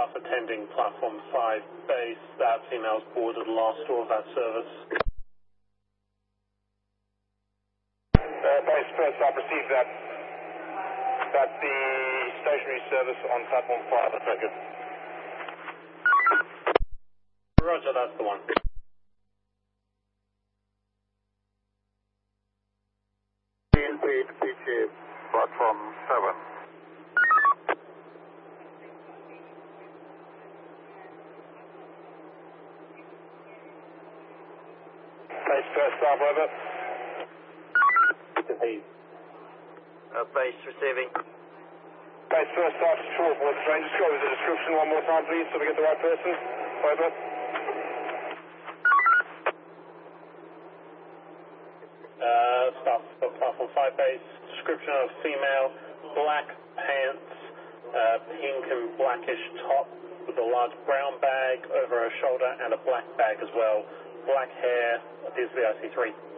staff attending platform 5 base. That female's boarded last door of that service. Base first staff received that. That's the stationary service on platform 5, I take it. Roger, that's the one. PG, platform 7. Base first staff, over. Base receiving. Base first staff, short board train. Just go with the description one more time, please, so we get the right person. Over. Staff for platform 5 base. Description of female, black pants, pink and blackish top with a large brown bag over her shoulder and a black bag as well. Black hair, appears to be IC3.